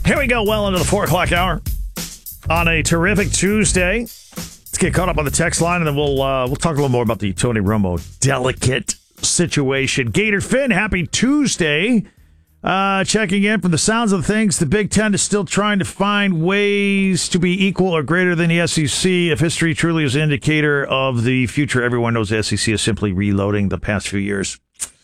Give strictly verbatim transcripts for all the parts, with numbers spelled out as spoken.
Here we go, well into the four o'clock hour on a terrific Tuesday. Let's get caught up on the text line, and then we'll uh, we'll talk a little more about the Tony Romo delicate situation. Gator Finn, happy Tuesday. Uh, checking in from the sounds of things, the Big Ten is still trying to find ways to be equal or greater than the S E C. If history truly is an indicator of the future, everyone knows the S E C is simply reloading the past few years.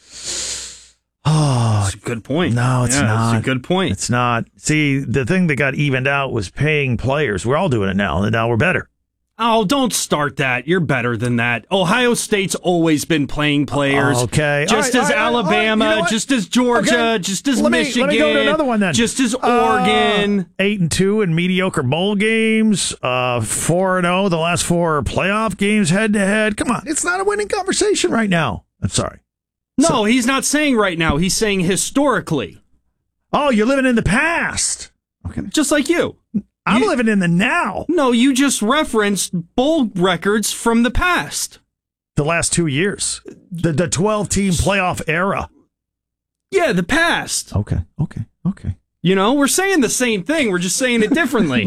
Oh, that's a good point. No, it's yeah, not. That's a good point. It's not. See, the thing that got evened out was paying players. We're all doing it now, and now we're better. Oh, don't start that. You're better than that. Ohio State's always been playing players. Oh, okay. Just right, as right, Alabama, right, you know just as Georgia, okay. just as let me, Michigan. Let me go to another one then. Just as Oregon. Uh, eight and two in mediocre bowl games. Uh, four and oh the last four playoff games head to head. Come on, it's not a winning conversation right now. I'm sorry. No, so, he's not saying right now. He's saying historically. Oh, you're living in the past. Okay. Just like you. I'm you, living in the now. No, you just referenced bowl records from the past. The last two years. The the twelve-team playoff era. Yeah, the past. Okay, okay, okay. You know, we're saying the same thing. We're just saying it differently.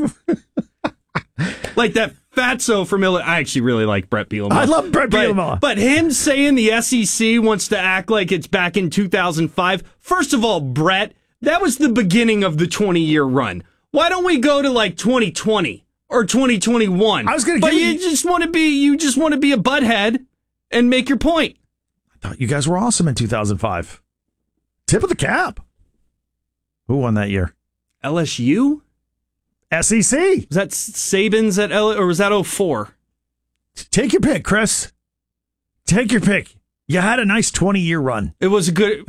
Like that fatso from Illinois. I actually really like Brett Bielema. I love Brett Bielema. But, but him saying the S E C wants to act like it's back in two thousand five. First of all, Brett, that was the beginning of the twenty-year run. Why don't we go to like twenty twenty or twenty twenty-one? I was going to But give you, you just want to be you just want to be a butthead and make your point. I thought you guys were awesome in two thousand five. Tip of the cap. Who won that year? L S U? S E C. Was that Saban's at L or was that oh four? Take your pick, Chris. Take your pick. You had a nice twenty-year run. It was a good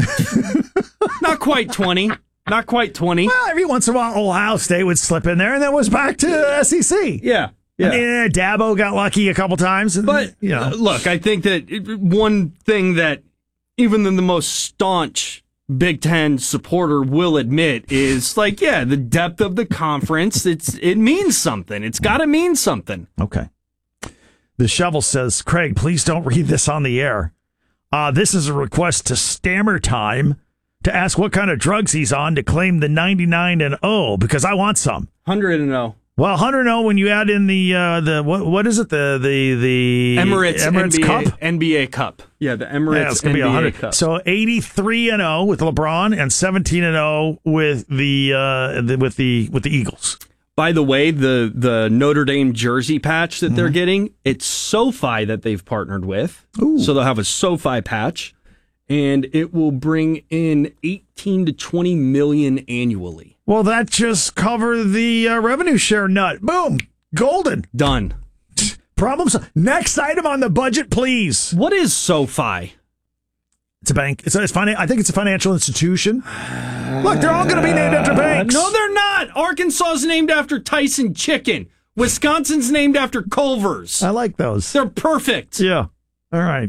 not quite twenty. Not quite twenty. Well, every once in a while, Ohio State would slip in there, and then it was back to S E C. Yeah, yeah. I mean, Dabo got lucky a couple times. And, but, you know. uh, look, I think that one thing that even the most staunch Big Ten supporter will admit is, like, yeah, the depth of the conference, it's it means something. It's got to mean something. Okay. The Shovel says, Craig, please don't read this on the air. Uh, this is a request to Stammer Time to ask what kind of drugs he's on to claim the ninety-nine and oh, because I want some. one hundred and oh. Well, one hundred and oh when you add in the, uh, the what what is it, the the the Emirates, Emirates N B A, Cup? N B A Cup. Yeah, the Emirates yeah, it's gonna N B A be one hundred. Cup. So eighty-three and oh with LeBron and seventeen and oh with the, uh, the, with the with the Eagles. By the way, the the Notre Dame jersey patch that mm-hmm. they're getting, it's SoFi that they've partnered with. Ooh. So they'll have a SoFi patch. And it will bring in eighteen to twenty million annually. Well, that just covered the uh, revenue share nut. Boom. Golden. Done. Problems. Next item on the budget, please. What is SoFi? It's a bank. It's, a, it's finan- I think it's a financial institution. Look, they're all going to be named after banks. No, they're not. Arkansas's named after Tyson Chicken. Wisconsin's named after Culver's. I like those. They're perfect. Yeah. All right.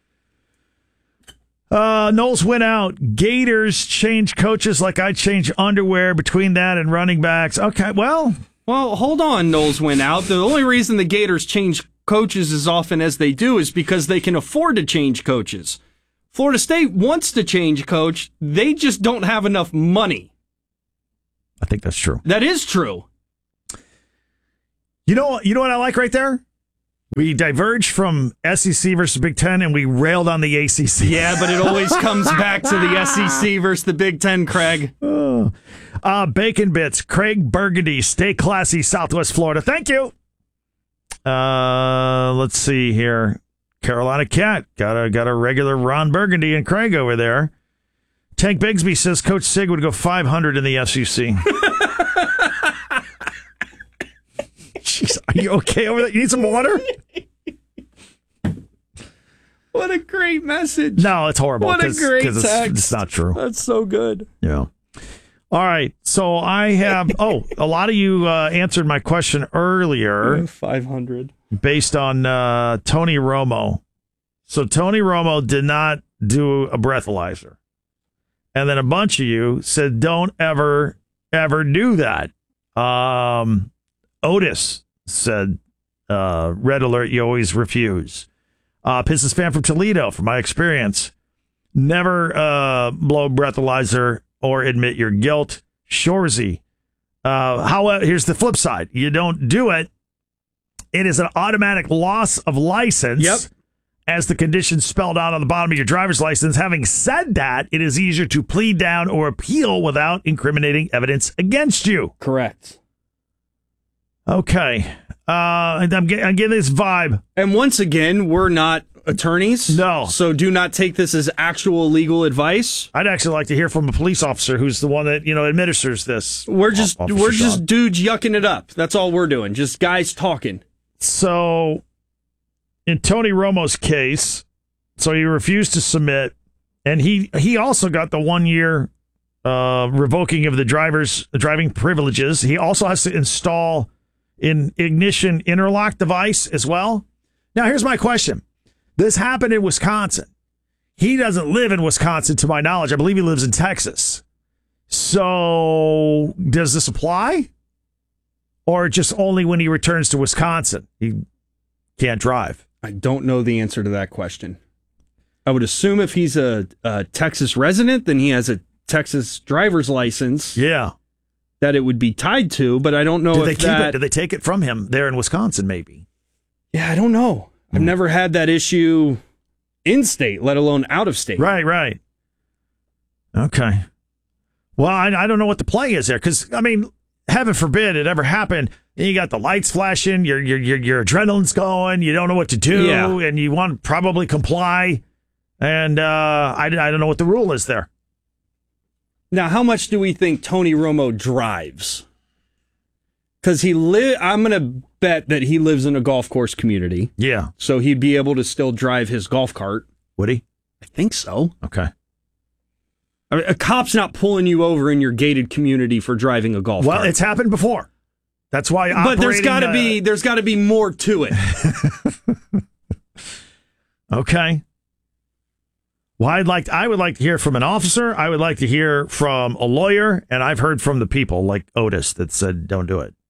Uh, Knowles went out. Gators change coaches like I change underwear between that and running backs. Okay, well. Well, hold on, Knowles went out. The only reason the Gators change coaches as often as they do is because they can afford to change coaches. Florida State wants to change coach. They just don't have enough money. I think that's true. That is true. You know, you know what I like right there? We diverged from S E C versus Big Ten, and we railed on the A C C. Yeah, but it always comes back to the S E C versus the Big Ten, Craig. Oh. Uh, Bacon Bits, Craig Burgundy, stay classy, Southwest Florida. Thank you. Uh, let's see here. Carolina Cat, got a, got a regular Ron Burgundy and Craig over there. Tank Bigsby says Coach Sig would go five hundred in the S E C. Jeez, are you okay over there? You need some water? What a great message. No, it's horrible. What a great it's, text. It's not true. That's so good. Yeah. All right. So I have, oh, a lot of you uh, answered my question earlier. five hundred. Based on uh, Tony Romo. So Tony Romo did not do a breathalyzer. And then a bunch of you said, don't ever, ever do that. Um, Otis said, uh, red alert, you always refuse. Uh, Pisses fan from Toledo, from my experience, never uh, blow breathalyzer or admit your guilt. Shorzy. Uh, how, here's the flip side. You don't do it, it is an automatic loss of license. Yep. As the conditions spelled out on the bottom of your driver's license. Having said that, it is easier to plead down or appeal without incriminating evidence against you. Correct. Okay. Uh, I'm, get, I'm getting this vibe. And once again, we're not attorneys. No. So do not take this as actual legal advice. I'd actually like to hear from a police officer who's the one that, you know, administers this. We're just Officer we're Sean. just dudes yucking it up. That's all we're doing. Just guys talking. So, in Tony Romo's case, so he refused to submit, and he he also got the one year uh, revoking of the driver's driving privileges. He also has to install an ignition interlock device as well. Now, here's my question. This happened in Wisconsin. He doesn't live in Wisconsin, to my knowledge. I believe he lives in Texas. So, does this apply? Or just only when he returns to Wisconsin? He can't drive. I don't know the answer to that question. I would assume if he's a, a Texas resident, then he has a Texas driver's license. Yeah. That it would be tied to, but I don't know Did if they keep that... it? Did they take it from him there in Wisconsin, maybe? Yeah, I don't know. Hmm. I've never had that issue in state, let alone out of state. Right, right. Okay. Well, I, I don't know what the play is there, because, I mean, heaven forbid it ever happened. And you got the lights flashing, your, your, your, your adrenaline's going, you don't know what to do, Yeah. and you want to probably comply. And uh, I, I don't know what the rule is there. Now, how much do we think Tony Romo drives? Because he li- I'm going to bet that he lives in a golf course community. Yeah. So he'd be able to still drive his golf cart. Would he? I think so. Okay. I mean, a cop's not pulling you over in your gated community for driving a golf Well, cart. it's happened before. That's why. But there's operating, got to uh, be there's got to be more to it. Okay. Well, I'd like I would like to hear from an officer. I would like to hear from a lawyer, and I've heard from the people like Otis that said don't do it.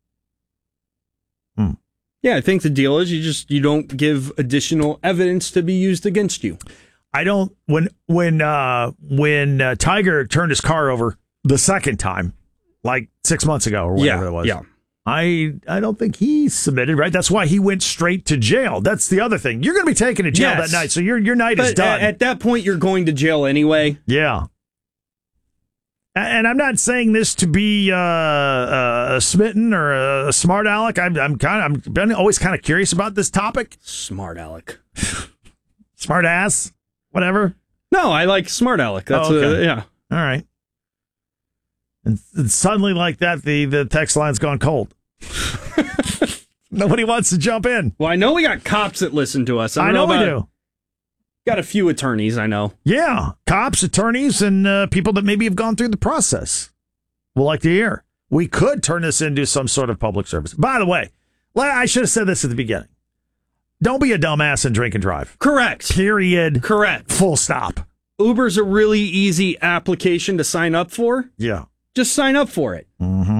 Hmm. Yeah, I think the deal is you just you don't give additional evidence to be used against you. I don't when when uh, when uh, Tiger turned his car over the second time, like six months ago or whatever Yeah, it was. yeah. I I don't think he submitted, right? That's why he went straight to jail. That's the other thing. You're going to be taken to jail Yes. that night, so your your night is But done. at, at that point, you're going to jail anyway. Yeah. A- And I'm not saying this to be uh, uh, smitten or a, a smart aleck. I'm, I'm kind of, I'm been always kind of curious about this topic. Smart Alec. Smart ass, whatever. No, I like Smart Alec. That's Oh, okay. a, yeah. All right. And, and suddenly, like that, the, the text line's gone cold. Nobody wants to jump in. Well, I know we got cops that listen to us. I, I, don't know we about- do. Got a few attorneys, I know. Yeah, cops, attorneys, and uh, people that maybe have gone through the process. We'll like to hear. We could turn this into some sort of public service. By the way, I should have said this at the beginning. Don't be a dumbass and drink and drive. Correct. Period. Correct. Full stop. Uber's a really easy application to sign up for. Yeah. Just sign up for it. Mm-hmm.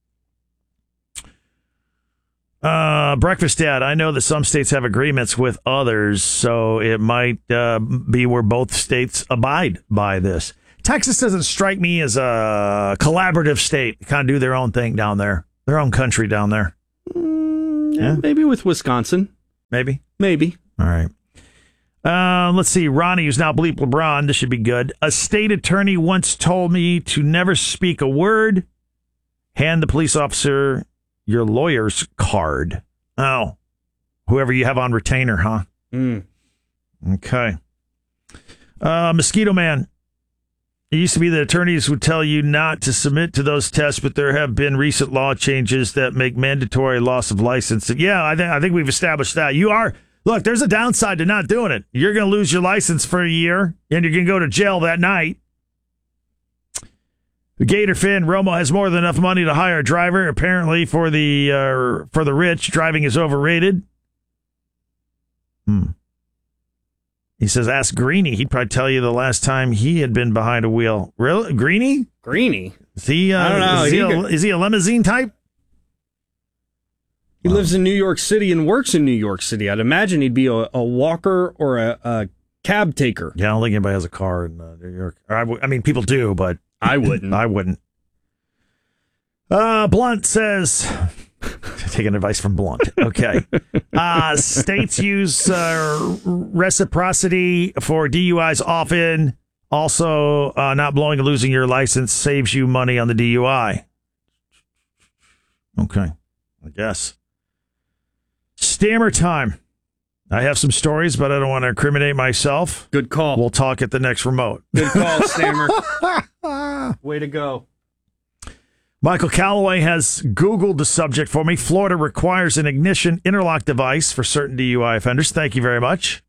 Uh, Breakfast Dad, I know that some states have agreements with others, so it might uh, be where both states abide by this. Texas doesn't strike me as a collaborative state. They kind of do their own thing down there, their own country down there. Mm, yeah, Yeah. maybe with Wisconsin. Maybe. Maybe. All right. Uh, let's see. Ronnie, who's now Bleep LeBron. This should be good. A state attorney once told me to never speak a word. Hand the police officer your lawyer's card. Oh, whoever you have on retainer, huh? Mm. Okay. Uh, Mosquito Man. It used to be that attorneys would tell you not to submit to those tests, but there have been recent law changes that make mandatory loss of license. Yeah, I think I think we've established that. You are look. There's a downside to not doing it. You're going to lose your license for a year, and you're going to go to jail that night. Gator Finn, Romo has more than enough money to hire a driver. Apparently, for the uh, for the rich, driving is overrated. Hmm. He says, ask Greeny. He'd probably tell you the last time he had been behind a wheel. Really? Greeny? Greeny. Is he, uh, I don't know. Is he, He a, could- is he a limousine type? He lives in New York City and works in New York City. I'd imagine he'd be a, a walker or a, a cab taker. Yeah, I don't think anybody has a car in uh, New York. Or I, w- I mean, people do, but I wouldn't. I wouldn't. Uh, Blunt says, taking advice from Blunt. Okay. Uh, states use uh, reciprocity for D U Is often. Also, uh, not blowing and losing your license saves you money on the D U I. Okay. I guess. Stammer time. I have some stories, but I don't want to incriminate myself. Good call. We'll talk at the next remote. Good call, Stammer. Way to go. Michael Calloway has Googled the subject for me. Florida requires an ignition interlock device for certain D U I offenders. Thank you very much.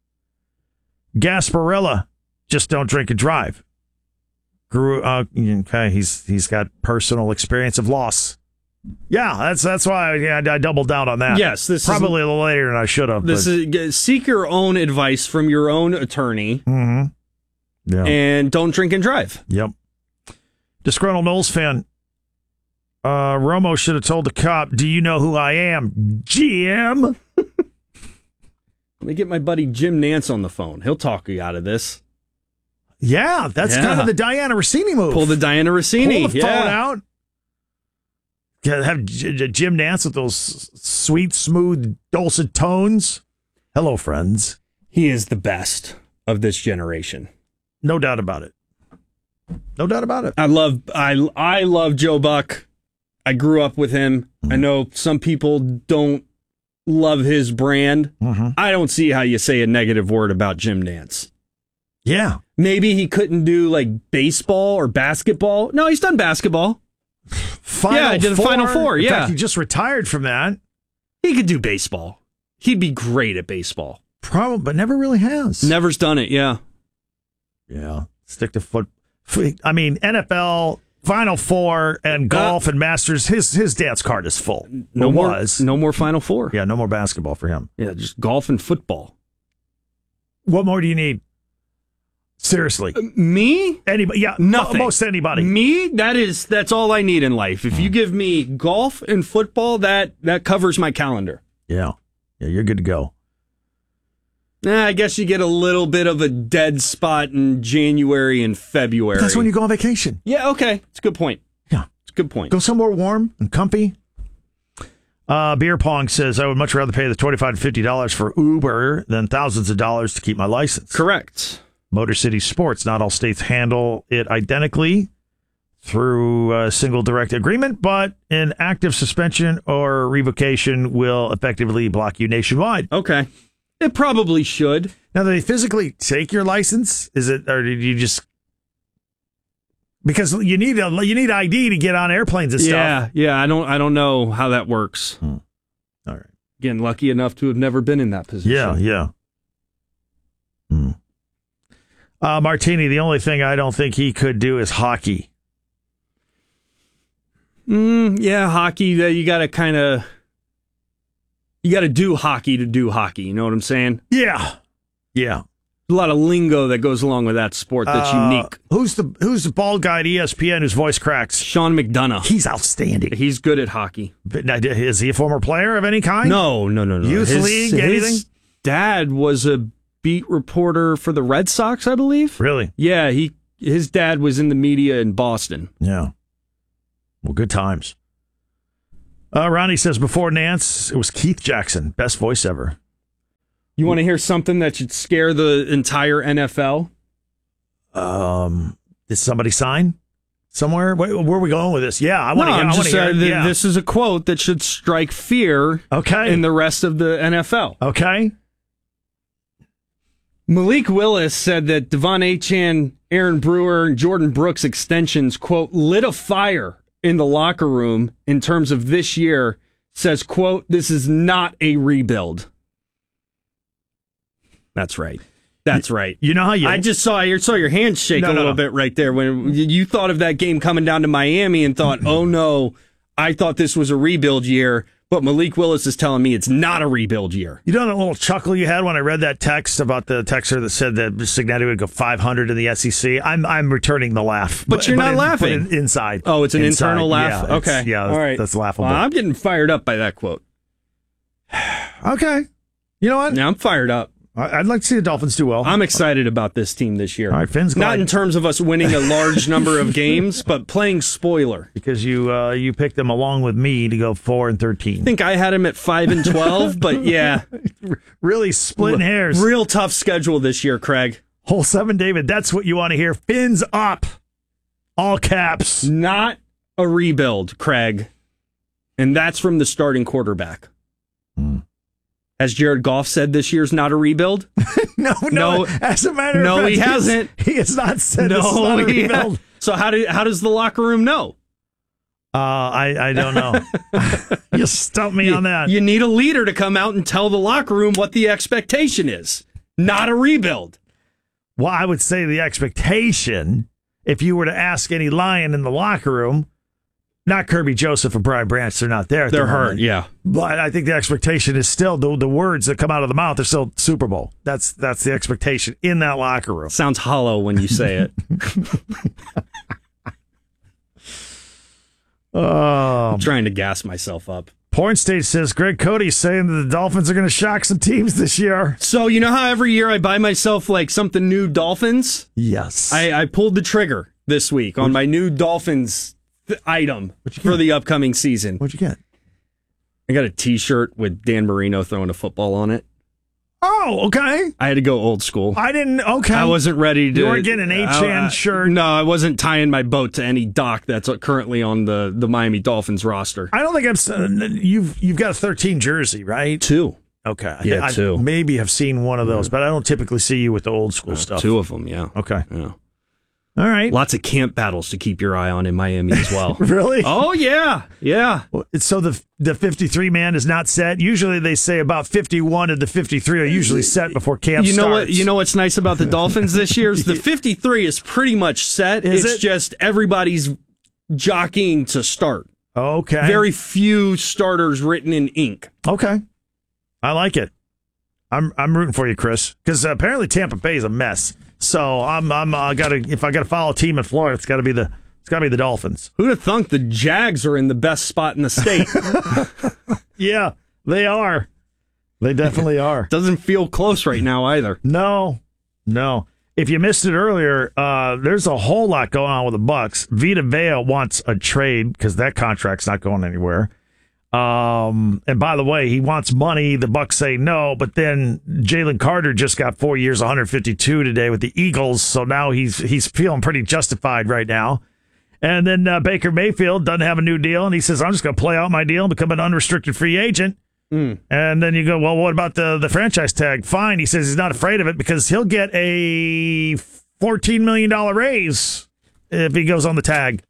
Gasparilla, just don't drink and drive. Grew, uh, okay, he's he's got personal experience of loss. Yeah, that's that's why yeah, I doubled down on that. Yes, this probably is, a little later than I should have. This but. is seek your own advice from your own attorney, mm-hmm. Yeah. and don't drink and drive. Yep. Disgruntled Knowles fan. Uh, Romo should have told the cop, "Do you know who I am, G M?" Let me get my buddy Jim Nance on the phone. He'll talk you out of this. Yeah, that's yeah. kind of the Diana Rossini move. Pull the Diana Rossini. Pull the yeah. phone out. Yeah, have J- J- Jim Nance with those sweet, smooth, dulcet tones. Hello, friends. He is the best of this generation. No doubt about it. No doubt about it. I love I I love Joe Buck. I grew up with him. Mm-hmm. I know some people don't love his brand. Mm-hmm. I don't see how you say a negative word about Jim Nance. Yeah. Maybe he couldn't do like baseball or basketball. No, he's done basketball. Final yeah, I did the four. Final Four. In Yeah. fact, he just retired from that. He could do baseball. He'd be great at baseball. Probably, but never really has. Never's done it, yeah. Yeah. Stick to foot. I mean, N F L, Final Four, and golf uh, and Masters. His his dance card is full. No or more. Was. No more Final Four. Yeah, no more basketball for him. Yeah, just golf and football. What more do you need? Seriously. Uh, me? Anybody? Yeah, nothing. Most anybody. Me? That is that's all I need in life. If you give me golf and football, that that covers my calendar. Yeah. Yeah, you're good to go. Nah, I guess you get a little bit of a dead spot in January and February. But that's when you go on vacation. Yeah, okay. It's a good point. Yeah. It's a good point. Go somewhere warm and comfy. Uh, Beer Pong says, I would much rather pay the twenty-five dollars to fifty dollars for Uber than thousands of dollars to keep my license. Correct. Motor City Sports. Not all states handle it identically through a single direct agreement, but an active suspension or revocation will effectively block you nationwide. Okay. It probably should. Now, do they physically take your license? Is it, or did you just, because you need a, you need I D to get on airplanes and stuff. Yeah, yeah. I don't, I don't know how that works. Hmm. All right. Again, lucky enough to have never been in that position. Yeah, yeah. Hmm. Uh, Martini, the only thing I don't think he could do is hockey. Mm, yeah, hockey. That you got to kind of, you got to do hockey to do hockey. You know what I'm saying? Yeah, yeah. A lot of lingo that goes along with that sport that's uh, unique. Who's the Who's the bald guy at E S P N whose voice cracks? Sean McDonough. He's outstanding. He's good at hockey. But now, is he a former player of any kind? No, no, no, no. Youth his, league, his anything? Dad was a beat reporter for the Red Sox, I believe. Really? Yeah, he his dad was in the media in Boston. Yeah. Well, good times. Uh, Ronnie says, before Nance, it was Keith Jackson. Best voice ever. You want to hear something that should scare the entire N F L? Um, did somebody sign somewhere? Where, where are we going with this? Yeah, I want to no, hear, hear uh, th- yeah. This is a quote that should strike fear okay. in the rest of the N F L. Okay. Malik Willis said that Devon Achane, Aaron Brewer, and Jordan Brooks extensions, quote, lit a fire in the locker room in terms of this year, says, quote, this is not a rebuild. That's right. That's right. You know how you... I just saw your saw your hands shake no, a no, little no. bit right there when you thought of that game coming down to Miami and thought, oh no, I thought this was a rebuild year, but Malik Willis is telling me it's not a rebuild year. You know that little chuckle you had when I read that text about the texter that said that Cincinnati would go five hundred in the S E C? I'm I'm returning the laugh. But, but you're not in, laughing. But in, inside. Oh, it's an inside. internal laugh? Yeah, okay. Yeah, all right. That's laughable. Well, I'm getting fired up by that quote. Okay. You know what? Now I'm fired up. I- I'd like to see the Dolphins do well. I'm excited about this team this year. All right, Finn's Not glad- in terms of us winning a large number of games, but playing spoiler. because you uh, you picked them along with me to go four and I thirteen. think I had him at five and twelve, but yeah, Really splitting hairs. real tough schedule this year, Craig. Hole seven, David. That's what you want to hear. Fins up, all caps. Not a rebuild, Craig. And that's from the starting quarterback. Hmm. Has Jared Goff said this year's not a rebuild? No, no. No. As a matter of No, fact, he has- hasn't. He has not said this is No, not a he rebuild. ha- So how do how does the locker room know? Uh, I I don't know. You stumped me You, on that. you need a leader to come out and tell the locker room what the expectation is. Not a rebuild. Well, I would say the expectation, if you were to ask any Lion in the locker room, not Kirby Joseph or Brian Branch, they're not there. At They're the hurt, moment. yeah. But I think the expectation is still the the words that come out of the mouth are still Super Bowl. That's that's the expectation in that locker room. Sounds hollow when you say it. Oh, I'm trying to gas myself up. Porn Stage says Greg Cody's saying that the Dolphins are going to shock some teams this year. So you know how every year I buy myself like something new Dolphins? Yes. I, I pulled the trigger this week on my new Dolphins th- item What'd you for get? the upcoming season. What'd you get? I got a T-shirt with Dan Marino throwing a football on it. Oh, okay. I had to go old school. I didn't. Okay. I wasn't ready to. You weren't getting an I- H N I- shirt? No, I wasn't tying my boat to any dock that's currently on the, the Miami Dolphins roster. I don't think I've. s- You've you've got a thirteen jersey, right? Two. Okay. I Yeah, I two. maybe have seen one of those, but I don't typically see you with the old school stuff. Two of them, yeah. Okay. Yeah. All right. Lots of camp battles to keep your eye on in Miami as well. Really? Oh, yeah. Yeah. Well, So the the fifty-three man is not set. Usually they say about fifty-one of the fifty-three are usually set before camp You know starts. what? You know what's nice about the Dolphins this year is the fifty-three is pretty much set. Is it's it? just everybody's jockeying to start. Okay. Very few starters written in ink. Okay. I like it. I'm I'm rooting for you, Chris, because apparently Tampa Bay is a mess. So I'm I'm uh, gotta if I gotta follow a team in Florida, it's gotta be the it's gotta be the Dolphins. Who'd have thunk the Jags are in the best spot in the state? Yeah, they are. They definitely are. Doesn't feel close right now either. No, no. If you missed it earlier, uh, there's a whole lot going on with the Bucks. Vita Vea wants a trade because that contract's not going anywhere. Um, and by the way, he wants money. The Bucks say no, but then Jalen Carter just got four years, one hundred fifty-two today with the Eagles, so now he's he's feeling pretty justified right now. And then uh, Baker Mayfield doesn't have a new deal, and he says, "I'm just going to play out my deal and become an unrestricted free agent." Mm. And then you go, "Well, what about the the franchise tag?" Fine, he says he's not afraid of it because he'll get a fourteen million dollars raise if he goes on the tag.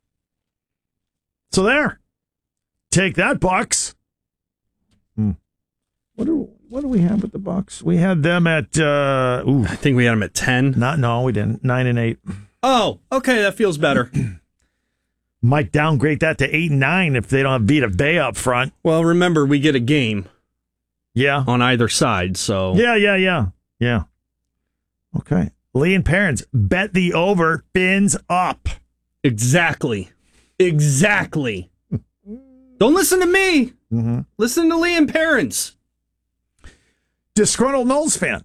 So there. Take that, Bucks. Hmm. What do what do we have with the Bucks? We had them at uh ooh, I think we had them at ten. not no, we didn't. Nine and eight. Oh, okay, that feels better. Might downgrade that to eight and nine if they don't have Vita Bay up front. Well, remember, we get a game Yeah. on either side, so Yeah, yeah, yeah. Yeah. Okay. Lee and Parents, bet the over, fins up. exactly. Exactly. Don't listen to me. Mm-hmm. Listen to Liam Parents. Disgruntled Knowles fan.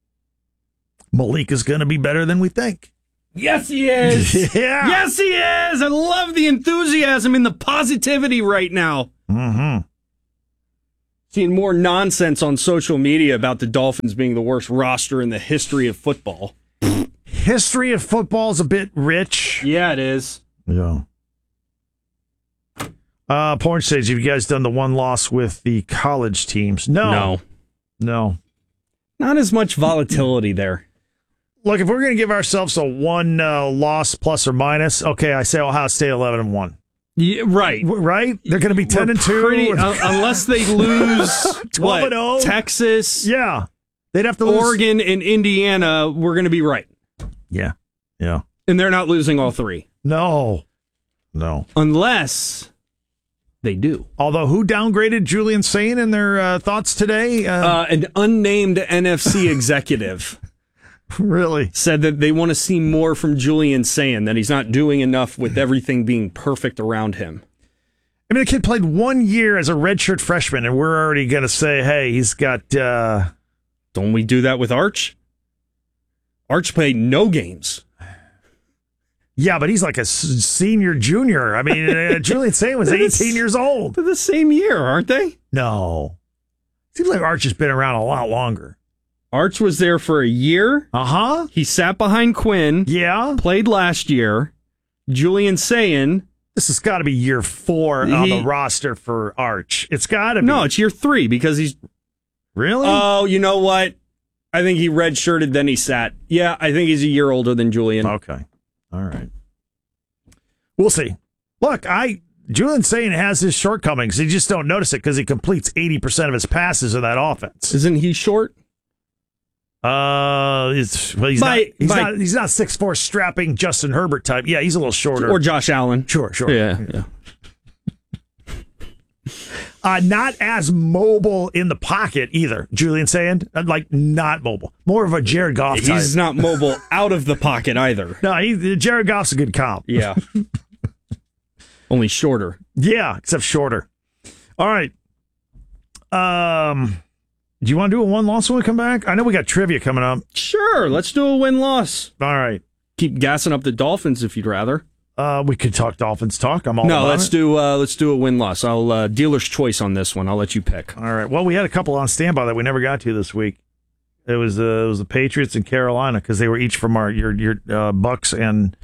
Malik is going to be better than we think. Yes, he is. Yeah. Yes, he is. I love the enthusiasm and the positivity right now. Mm-hmm. Seeing more nonsense on social media about the Dolphins being the worst roster in the history of football. History of football is a bit rich. Yeah, it is. Yeah. Uh, Porn Stage, have you guys done the one loss with the college teams? No. No. No. Not as much volatility there. Look, if we're going to give ourselves a one uh, loss plus or minus, okay, I say Ohio State eleven and one. Yeah, right. W- Right? They're going to be ten We're and two. pretty- uh, unless they lose twelve and what, oh. Texas, Yeah. They'd have to lose. Oregon, and Indiana, we're going to be right. Yeah. Yeah. And they're not losing all three. No. No. Unless they do. Although, who downgraded Julian Sain in their uh, thoughts today? Uh, Uh, an unnamed N F C executive really? said that they want to see more from Julian Sayin, that he's not doing enough with everything being perfect around him. I mean, the kid played one year as a redshirt freshman, and we're already going to say, hey, he's got, uh, Don't we do that with Arch? Arch played no games. Yeah, but he's like a s- senior junior. I mean, uh, Julian Sayin was eighteen years old. They're the same year, aren't they? No. Seems like Arch has been around a lot longer. Arch was there for a year. Uh-huh. He sat behind Quinn. Yeah. Played last year. Julian Sayin. This has got to be year four He- on the roster for Arch. It's got to be. No, it's year three because he's... Really? Oh, you know what? I think he redshirted, then he sat. Yeah, I think he's a year older than Julian. Okay. All right. We'll see. Look, I Julian Sayin has his shortcomings. You just don't notice it because he completes eighty percent of his passes in that offense. Isn't he short? Uh, it's, well, he's, By- not, he's by- not. He's not six four strapping Justin Herbert type. Yeah, he's a little shorter. Or Josh Allen. Sure, sure. Yeah, yeah. Uh, not as mobile in the pocket either. Julian Sayin, Uh, like not mobile. More of a Jared Goff type. He's not mobile out of the pocket either. No, he, Jared Goff's a good comp. Yeah. Only shorter. Yeah, except shorter. All right. Um, do you want to do a one loss when we come back? I know we got trivia coming up. Sure, let's do a win-loss. All right. Keep gassing up the Dolphins if you'd rather. Uh, we could talk Dolphins talk. I'm all No, about let's it. do uh, let's do a win-loss. I'll uh, dealer's choice on this one. I'll let you pick. All right. Well, we had a couple on standby that we never got to this week. It was uh, it was the Patriots and Carolina because they were each from our your your uh, Bucks and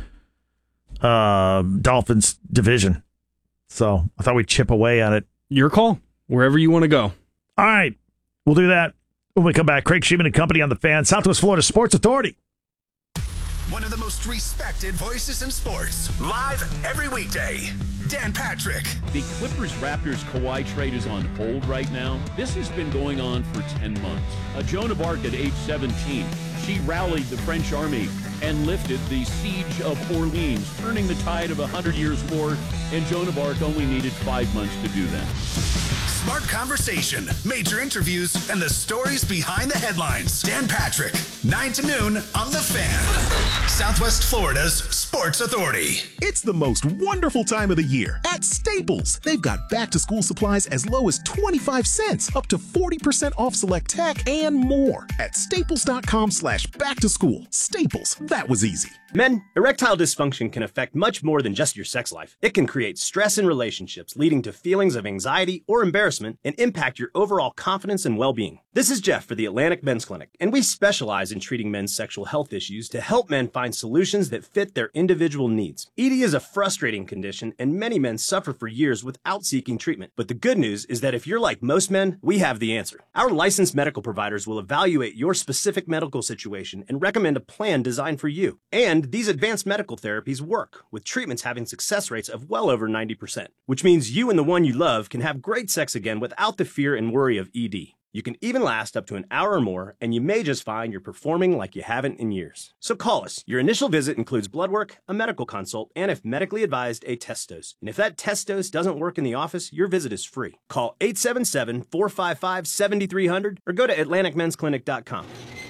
uh, Dolphins division. So I thought we'd chip away at it. Your call. Wherever you want to go. All right, we'll do that when we come back. Craig Sheeman and Company on the Fan, Southwest Florida Sports Authority. One of the most respected voices in sports. Live every weekday. Dan Patrick. The Clippers-Raptors Kawhi trade is on hold right now. This has been going on for ten months. Uh, Joan of Arc at age seventeen, she rallied the French army and lifted the siege of Orleans, turning the tide of a hundred years war, and Joan of Arc only needed five months to do that. Smart conversation, major interviews, and the stories behind the headlines. Dan Patrick, nine to noon on The Fan. Southwest Florida's Sports Authority. It's the most wonderful time of the year at Staples. They've got back-to-school supplies as low as twenty-five cents, up to forty percent off select tech, and more at staples.com slash back-to-school. Staples, that was easy. Men, erectile dysfunction can affect much more than just your sex life. It can create stress in relationships, leading to feelings of anxiety or embarrassment, and impact your overall confidence and well-being. This is Jeff for the Atlantic Men's Clinic, and we specialize in treating men's sexual health issues to help men find solutions that fit their individual needs. E D is a frustrating condition, and many men suffer for years without seeking treatment. But the good news is that if you're like most men, we have the answer. Our licensed medical providers will evaluate your specific medical situation and recommend a plan designed for you. And these advanced medical therapies work, with treatments having success rates of well over ninety percent, which means you and the one you love can have great sex again without the fear and worry of E D. You can even last up to an hour or more, and you may just find you're performing like you haven't in years. So call us. Your initial visit includes blood work, a medical consult, and if medically advised, a test dose. And if that test dose doesn't work in the office, your visit is free. Call eight seven seven, four five five, seven three zero zero or go to atlantic men's clinic dot com.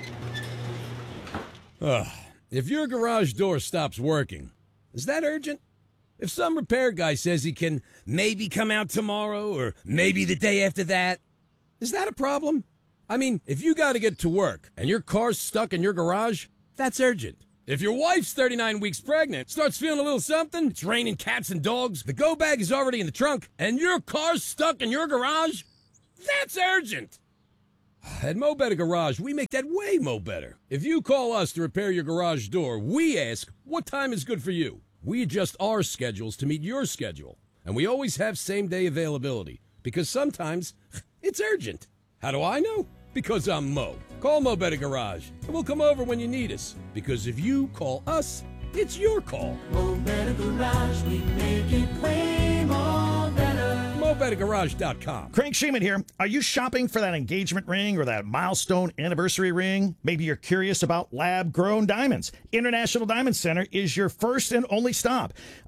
Ugh. If your garage door stops working, is that urgent? If some repair guy says he can maybe come out tomorrow or maybe the day after that, is that a problem? I mean, if you got to get to work and your car's stuck in your garage, that's urgent. If your wife's thirty-nine weeks pregnant, starts feeling a little something, it's raining cats and dogs, the go bag is already in the trunk, and your car's stuck in your garage, that's urgent. At Mo Better Garage, we make that way mo better. If you call us to repair your garage door, we ask, what time is good for you? We adjust our schedules to meet your schedule. And we always have same-day availability, because sometimes it's urgent. How do I know? Because I'm Mo. Call Mo Better Garage, and we'll come over when you need us. Because if you call us, it's your call. Mo Better Garage, we make it way more better. Mo Better Garage dot com. Craig Sheeman here. Are you shopping for that engagement ring or that milestone anniversary ring? Maybe you're curious about lab-grown diamonds. International Diamond Center is your first and only stop.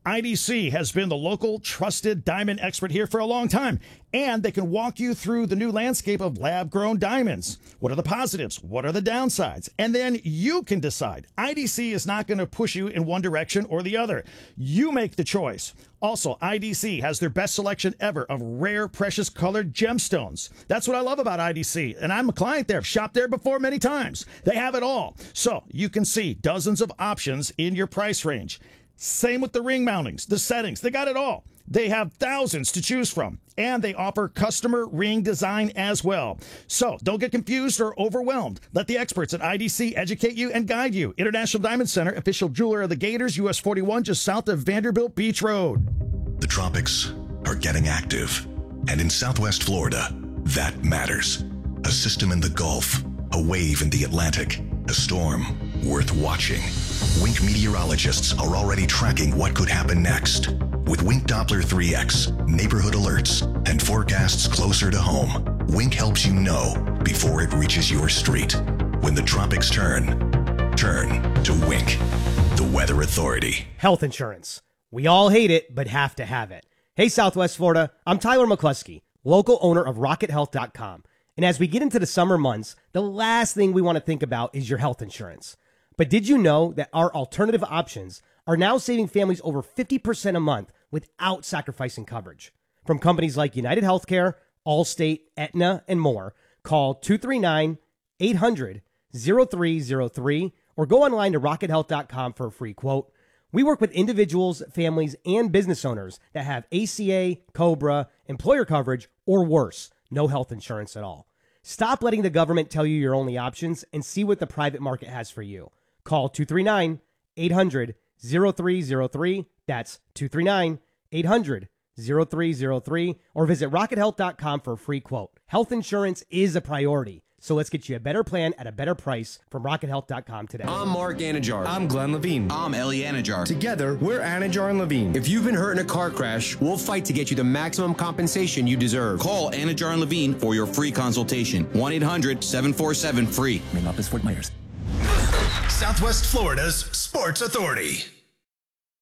I D C has been the local trusted diamond expert here for a long time, and they can walk you through the new landscape of lab-grown diamonds. What are the positives? What are the downsides? And then you can decide. I D C is not going to push you in one direction or the other. You make the choice. Also, I D C has their best selection ever of rare, precious colored gemstones. That's what I love about I D C, and I'm a client there. I've shopped there before many times. They have it all. So you can see dozens of options in your price range. Same with the ring mountings, the settings. They got it all. They have thousands to choose from, and they offer customer ring design as well. So don't get confused or overwhelmed. Let the experts at I D C educate you and guide you. International Diamond Center, official jeweler of the Gators, U S forty-one, just south of Vanderbilt Beach Road. The tropics are getting active, and in Southwest Florida, that matters. A system in the Gulf, a wave in the Atlantic, a storm worth watching. Wink meteorologists are already tracking what could happen next. With Wink Doppler three X, neighborhood alerts, and forecasts closer to home, Wink helps you know before it reaches your street. When the tropics turn, turn to Wink, the Weather Authority. Health insurance. We all hate it, but have to have it. Hey, Southwest Florida, I'm Tyler McCluskey, local owner of rocket health dot com. And as we get into the summer months, the last thing we want to think about is your health insurance. But did you know that our alternative options are now saving families over fifty percent a month without sacrificing coverage? From companies like United Healthcare, Allstate, Aetna, and more, call two three nine, eight hundred, oh three oh three or go online to rocket health dot com for a free quote. We work with individuals, families, and business owners that have A C A, COBRA, employer coverage, or worse, no health insurance at all. Stop letting the government tell you your only options and see what the private market has for you. Call two three nine, eight hundred, oh three oh three. That's two three nine, eight hundred, oh three oh three. Or visit rocket health dot com for a free quote. Health insurance is a priority. So let's get you a better plan at a better price from rocket health dot com today. I'm Mark Anajar. I'm Glenn Levine. I'm Ellie Anajar. Together, we're Anajar and Levine. If you've been hurt in a car crash, we'll fight to get you the maximum compensation you deserve. Call Anajar and Levine for your free consultation. one eight hundred, seven four seven, free. Name up is Fort Myers. Southwest Florida's Sports Authority.